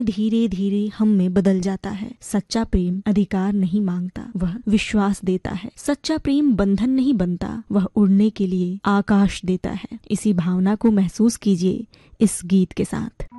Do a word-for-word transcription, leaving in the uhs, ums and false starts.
धीरे धीरे हम में बदल जाता है। सच्चा प्रेम अधिकार नहीं मांगता, वह विश्वास देता है। सच्चा प्रेम बंधन नहीं बनता, वह उड़ने के लिए आकाश देता है। इसी भावना को महसूस कीजिए इस गीत के साथ।